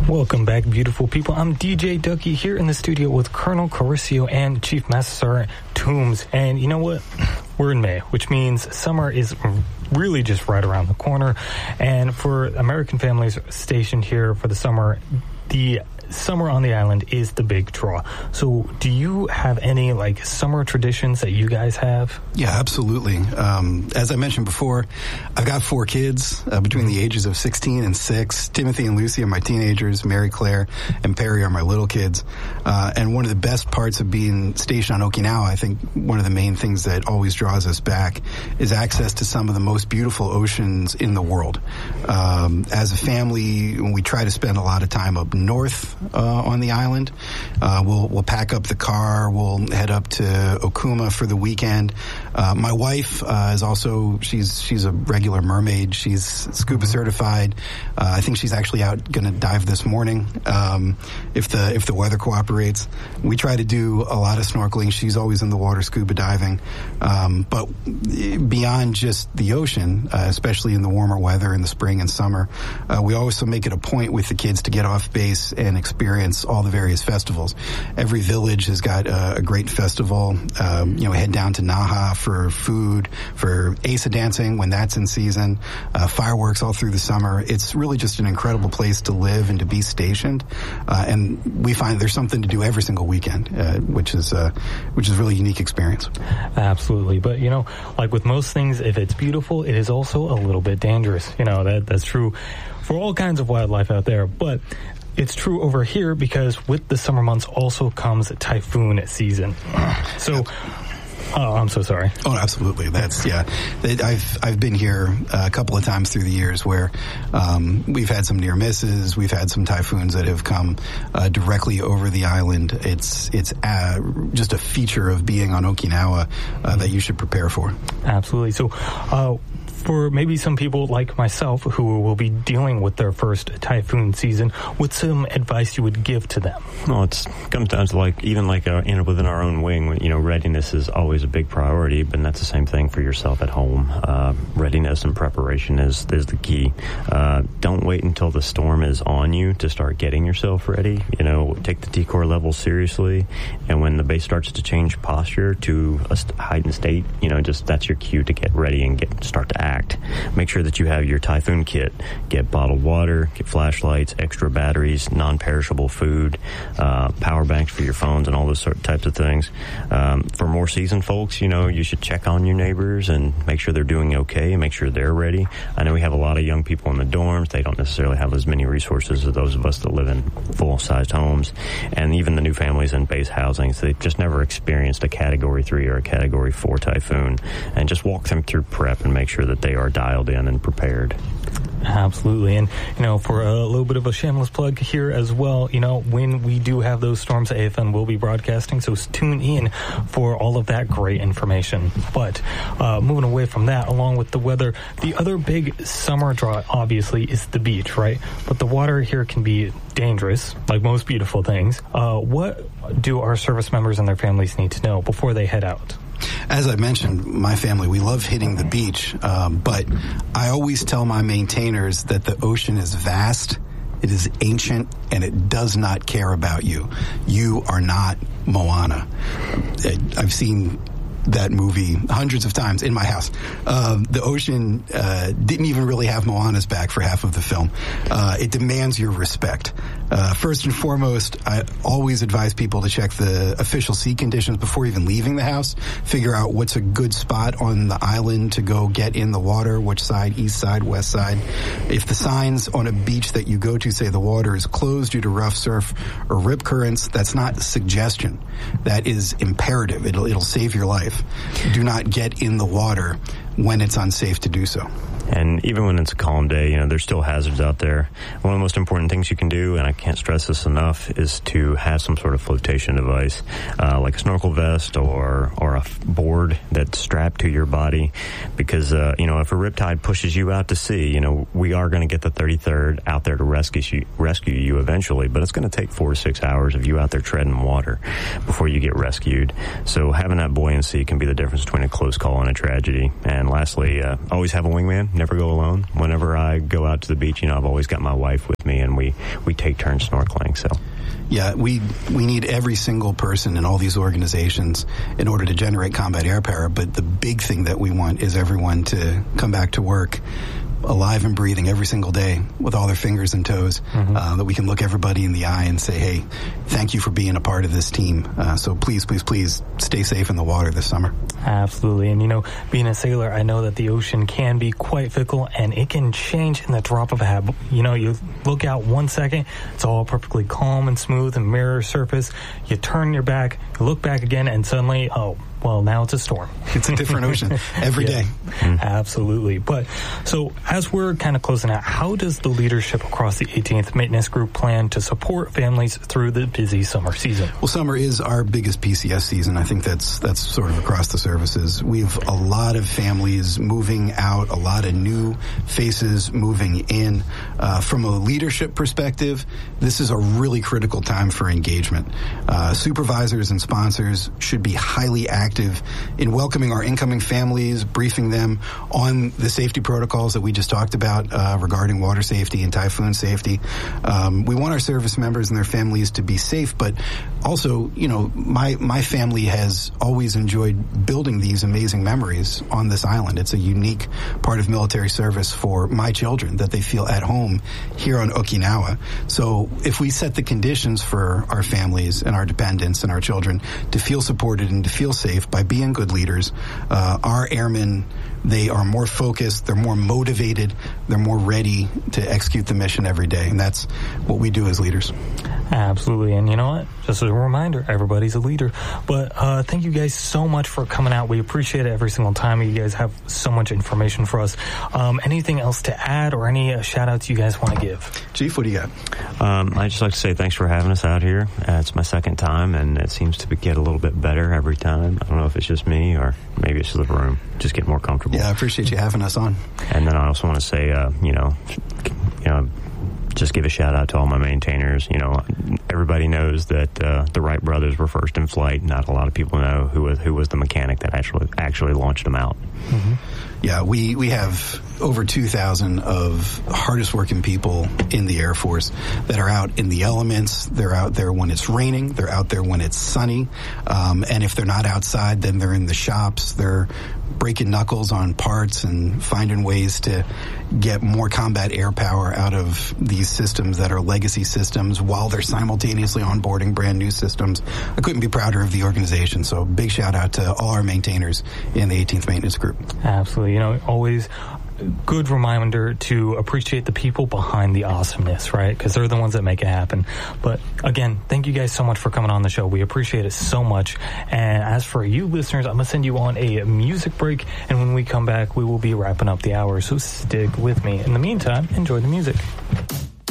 Welcome back, beautiful people. I'm DJ Ducky here in the studio with Colonel Caricio and Chief Master Sergeant Toombs. And you know what? We're in May, which means summer is really just right around the corner. And for American families stationed here for the summer, the summer on the island is the big draw. So do you have any like summer traditions that you guys have? Yeah, absolutely. As I mentioned before, I've got 4 kids between the ages of 16 and 6. Timothy and Lucy are my teenagers. Mary Claire and Perry are my little kids. And one of the best parts of being stationed on Okinawa, I think one of the main things that always draws us back is access to some of the most beautiful oceans in the world. As a family, we try to spend a lot of time up north on the island. We'll pack up the car. We'll head up to Okuma for the weekend. My wife is also she's a regular mermaid. She's scuba certified. I think she's actually out going to dive this morning if the weather cooperates. We try to do a lot of snorkeling. She's always in the water scuba diving. But beyond just the ocean, especially in the warmer weather in the spring and summer, we also make it a point with the kids to get off base and experience all the various festivals. Every village has got a great festival. Head down to Naha for food, for Asa dancing when that's in season, fireworks all through the summer. It's really just an incredible place to live and to be stationed. And we find there's something to do every single weekend, which is a really unique experience. Absolutely. But, like with most things, if it's beautiful, it is also a little bit dangerous. That's true for all kinds of wildlife out there. But it's true over here because with the summer months also comes typhoon season. So, I'm so sorry. Oh, absolutely. I've been here a couple of times through the years where we've had some near misses. We've had some typhoons that have come directly over the island. It's just a feature of being on Okinawa that you should prepare for. Absolutely. So, for maybe some people like myself who will be dealing with their first typhoon season, what's some advice you would give to them? Well, it comes down to within our own wing, readiness is always a big priority, but that's the same thing for yourself at home. Readiness and preparation is the key. Don't wait until the storm is on you to start getting yourself ready. Take the T-Core level seriously, and when the base starts to change posture to a heightened state, that's your cue to get ready and start to act. Make sure that you have your typhoon kit. Get bottled water, get flashlights, extra batteries, non-perishable food, power banks for your phones, and all those types of things. For more seasoned folks, you should check on your neighbors and make sure they're doing okay and make sure they're ready. I know we have a lot of young people in the dorms. They don't necessarily have as many resources as those of us that live in full-sized homes. And even the new families in base housings, they've just never experienced a Category 3 or a Category 4 typhoon. And just walk them through prep and make sure that they are dialed in and prepared. Absolutely. And, for a little bit of a shameless plug here as well, when we do have those storms, AFN will be broadcasting, so tune in for all of that great information. But moving away from that, along with the weather, the other big summer draw, obviously, is the beach, right? But the water here can be dangerous, like most beautiful things. What do our service members and their families need to know before they head out? As I mentioned, my family, we love hitting the beach, but I always tell my maintainers that the ocean is vast, it is ancient, and it does not care about you. You are not Moana. I've seen that movie hundreds of times in my house. The ocean didn't even really have Moana's back for half of the film. It demands your respect. First and foremost, I always advise people to check the official sea conditions before even leaving the house. Figure out what's a good spot on the island to go get in the water, which side, east side, west side. If the signs on a beach that you go to say the water is closed due to rough surf or rip currents, that's not suggestion. That is imperative. It'll save your life. Do not get in the water when it's unsafe to do so. And even when it's a calm day, there's still hazards out there. One of the most important things you can do, and I can't stress this enough, is to have some sort of flotation device, like a snorkel vest or a board that's strapped to your body. Because, if a riptide pushes you out to sea, we are going to get the 33rd out there to rescue you eventually. But it's going to take 4 to 6 hours of you out there treading water before you get rescued. So having that buoyancy can be the difference between a close call and a tragedy. And lastly, always have a wingman. never go alone. Whenever I go out to the beach, I've always got my wife with me, and we take turns snorkeling. So. Yeah, we need every single person in all these organizations in order to generate combat air power, but the big thing that we want is everyone to come back to work alive and breathing every single day with all their fingers and toes, that we can look everybody in the eye and say, hey, thank you for being a part of this team. So please, please, please stay safe in the water this summer. Absolutely. And, being a sailor, I know that the ocean can be quite fickle and it can change in the drop of a hat. You look out 1 second, it's all perfectly calm and smooth and mirror surface. You turn your back, you look back again, and suddenly, well, now it's a storm. It's a different ocean every day. Absolutely. But so as we're kind of closing out, how does the leadership across the 18th Maintenance Group plan to support families through the busy summer season? Well, summer is our biggest PCS season. I think that's sort of across the services. We have a lot of families moving out, a lot of new faces moving in. From a leadership perspective, this is a really critical time for engagement. Supervisors and sponsors should be highly active in welcoming our incoming families, briefing them on the safety protocols that we just talked about regarding water safety and typhoon safety. We want our service members and their families to be safe, but also, my family has always enjoyed building these amazing memories on this island. It's a unique part of military service for my children, that they feel at home here on Okinawa. So if we set the conditions for our families and our dependents and our children to feel supported and to feel safe by being good leaders, our airmen, they are more focused, they're more motivated, they're more ready to execute the mission every day. And that's what we do as leaders. Absolutely. And you know what? Just a reminder, everybody's a leader. But thank you guys so much for coming out. We appreciate it every single time. You guys have so much information for us. Anything else to add or any shout-outs you guys want to give? Chief, what do you got? I'd just like to say thanks for having us out here. It's my second time, and it seems to get a little bit better every time. I don't know if it's just me or maybe it's the room. Just get more comfortable. Yeah, I appreciate you having us on. And then I also want to say, just give a shout out to all my maintainers. Everybody knows that the Wright brothers were first in flight. Not a lot of people know who was the mechanic that actually launched them out. Mm-hmm. Yeah, we have over 2,000 of hardest working people in the Air Force that are out in the elements. They're out there when it's raining. They're out there when it's sunny. And if they're not outside, then they're in the shops. They're breaking knuckles on parts and finding ways to get more combat air power out of these systems that are legacy systems while they're simultaneously onboarding brand new systems. I couldn't be prouder of the organization. So big shout out to all our maintainers in the 18th Maintenance Group. Absolutely. Always good reminder to appreciate the people behind the awesomeness, right? Because they're the ones that make it happen. But again, thank you guys so much for coming on the show. We appreciate it so much. And as for you listeners, I'm going to send you on a music break. And when we come back, we will be wrapping up the hour. So stick with me. In the meantime, enjoy the music.